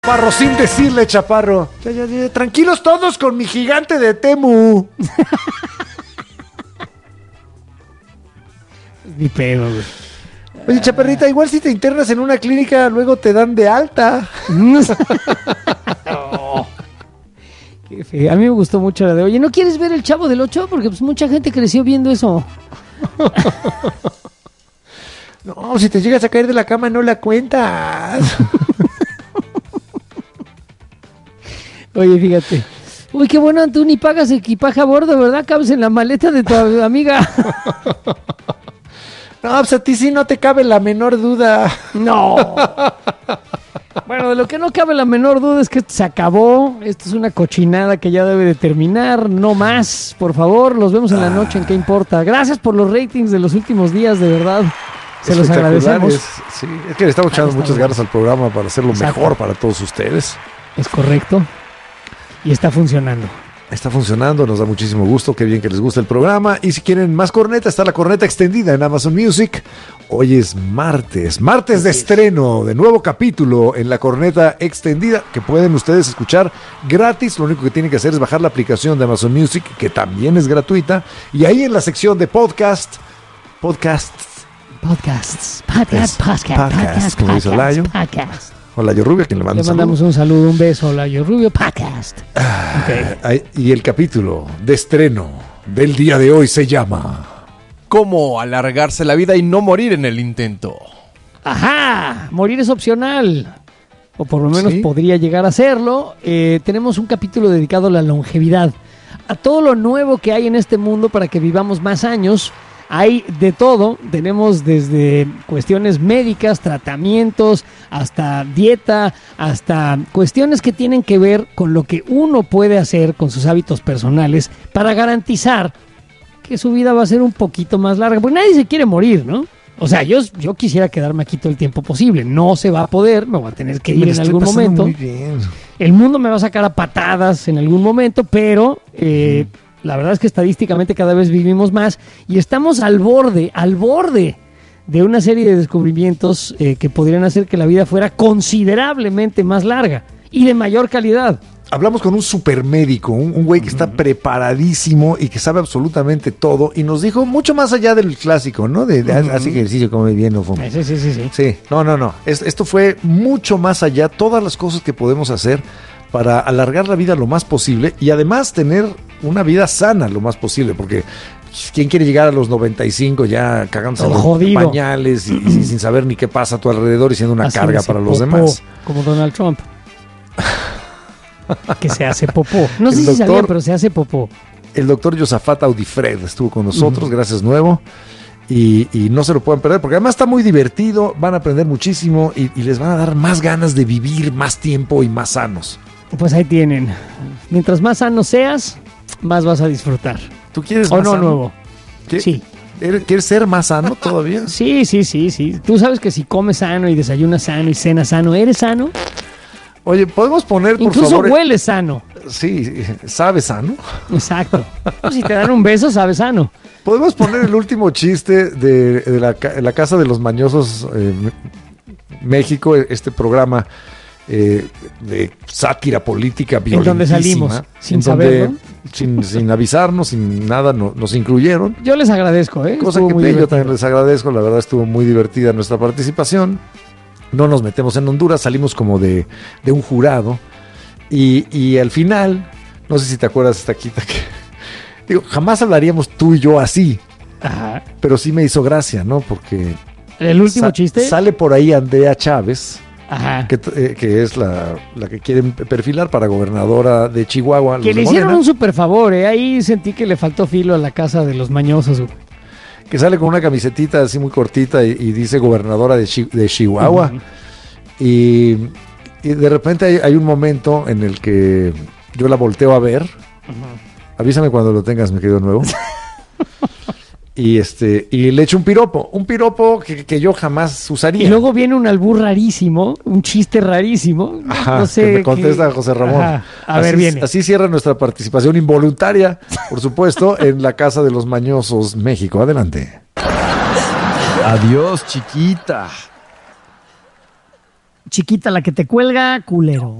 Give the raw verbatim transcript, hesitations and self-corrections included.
Chaparro, sin decirle, Chaparro. Ya, ya, ya, tranquilos todos con mi gigante de Temu. Ni pedo, güey. Oye, Chaparrita, igual si te internas en una clínica, luego te dan de alta. Oh, qué feo. A mí me gustó mucho la de, oye, ¿no quieres ver El Chavo del Ocho? Porque pues mucha gente creció viendo eso. No, si te llegas a caer de la cama, no la cuentas. Oye, fíjate. Uy, qué bueno, tú ni pagas equipaje a bordo, ¿verdad? Cabes en la maleta de tu amiga. No, pues a ti sí no te cabe la menor duda. No. Bueno, de lo que no cabe la menor duda es que esto se acabó. Esto es una cochinada que ya debe de terminar. No más, por favor. Los vemos en la noche, ¿en qué importa? Gracias por los ratings de los últimos días, de verdad. Se los agradecemos. Sí, es que le estamos echando muchas bien. ganas al programa para hacerlo Exacto. mejor para todos ustedes. Es correcto. Y está funcionando. Está funcionando, nos da muchísimo gusto, qué bien que les gusta el programa. Y si quieren más corneta, está la corneta extendida en Amazon Music. Hoy es martes, martes de estreno de nuevo capítulo en la corneta extendida, que pueden ustedes escuchar gratis. Lo único que tienen que hacer es bajar la aplicación de Amazon Music, que también es gratuita. Y ahí en la sección de podcast, podcasts, Podcasts, podcast, Es podcast, podcast, podcast, como dice podcast, Olayo. podcast. hola yo Rubio, quien le manda Le un mandamos saludo. un saludo, un beso, hola yo Rubio, podcast. Okay. Ahí- Y el capítulo de estreno del día de hoy se llama... ¿Cómo alargarse la vida y no morir en el intento? Ajá, morir es opcional. O por lo menos Sí. podría llegar a serlo. Eh, tenemos un capítulo dedicado a la longevidad. A todo lo nuevo que hay en este mundo para que vivamos más años. Hay de todo. Tenemos desde cuestiones médicas, tratamientos, hasta dieta, hasta cuestiones que tienen que ver con lo que uno puede hacer con sus hábitos personales para garantizar que su vida va a ser un poquito más larga. Porque nadie se quiere morir, ¿no? O sea, yo, yo quisiera quedarme aquí todo el tiempo posible. No se va a poder, me voy a tener que Me ir la en estoy algún pasando momento. muy bien. El mundo me va a sacar a patadas en algún momento, pero eh, la verdad es que estadísticamente cada vez vivimos más y estamos al borde, al borde de una serie de descubrimientos eh, que podrían hacer que la vida fuera considerablemente más larga y de mayor calidad. Hablamos con un supermédico, un, un güey que está preparadísimo y que sabe absolutamente todo y nos dijo mucho más allá del clásico, ¿no? De, de haz ejercicio, come bien, no fuma. Sí, sí, sí, sí. Sí, no, no, no. Es- esto fue mucho más allá, todas las cosas que podemos hacer para alargar la vida lo más posible y además tener una vida sana lo más posible, porque ¿quién quiere llegar a los noventa y cinco ya cagándose Todo los jodido. pañales y, y sin saber ni qué pasa a tu alrededor y siendo una carga Haciéndose para los popó, demás? Como Donald Trump. Que se hace popó. No sé El si sabían, doctor- pero se hace popó. El doctor Josafat Audifred estuvo con nosotros, gracias nuevo. Y, y no se lo pueden perder, porque además está muy divertido, van a aprender muchísimo y, y les van a dar más ganas de vivir más tiempo y más sanos. Pues ahí tienen. Mientras más sano seas, más vas a disfrutar. ¿Tú quieres ¿O más no, sano? nuevo? ¿Qué- Sí. ¿Eres- ¿Quieres ser más sano todavía? Sí, sí, sí, sí. Tú sabes que si comes sano y desayunas sano y cenas sano, ¿eres sano? Oye, ¿podemos poner, por Incluso favor? hueles sano. Sí, ¿sabes sano? Exacto. Pues si te dan un beso, sabes sano. ¿Podemos poner el último chiste de, de la, ca- la Casa de los Mañosos eh, M- México, este programa eh, de sátira política En violentísima? donde salimos, sin en donde, saberlo. Sin, sin avisarnos, sin nada, no- nos incluyeron. Yo les agradezco, ¿eh? Cosa Estuvo que muy yo divertido. también les agradezco, la verdad estuvo muy divertida nuestra participación. No nos metemos en Honduras, salimos como de, de un jurado. Y, y al final, no sé si te acuerdas, Taquita, que digo, jamás hablaríamos tú y yo así, Ajá. pero sí me hizo gracia, ¿no? Porque El último sa- chiste. sale por ahí Andrea Chávez, Ajá. que, t- eh, que es la, la que quieren perfilar para gobernadora de Chihuahua. los Que de le hicieron Morena, un super favor, ¿eh? Ahí sentí que le faltó filo a la casa de los mañosos. güey. que sale con una camisetita así muy cortita y, y dice gobernadora de, Chi- de Chihuahua. Ujú. Y, y de repente hay, hay un momento en el que yo la volteo a ver. Avísame cuando lo tengas, mi querido nuevo. y este y le echo un piropo. Un piropo que, que yo jamás usaría. Y luego viene un albur rarísimo, un chiste rarísimo. Ajá, no sé. que me qué- contesta José Ramón. Ajá. A así, ver, viene. Así cierra nuestra participación involuntaria, por supuesto, en la Casa de los Mañosos, México. Adelante. Adiós, chiquita. chiquita la que te cuelga, culero.